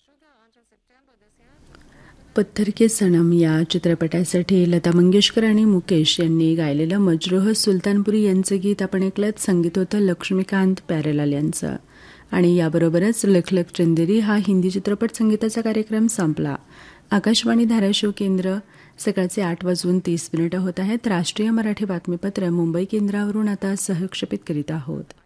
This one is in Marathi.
पत्थर के सनम या चित्रपटासाठी लता मंगेशकर आणि मुकेश यांनी गायलेलं मजरूह सुलतानपुरी यांचं गीत आपण ऐकलत. संगीत होतं लक्ष्मीकांत प्यारेलाल यांचं. आणि याबरोबरच लख लख चंदेरी हा हिंदी चित्रपट संगीताचा कार्यक्रम संपला. आकाशवाणी धाराशिव केंद्र सकाळचे 8:30 होत आहेत. राष्ट्रीय मराठी बातमीपत्र मुंबई केंद्रावरून आता सहक्षेपित करीत आहोत.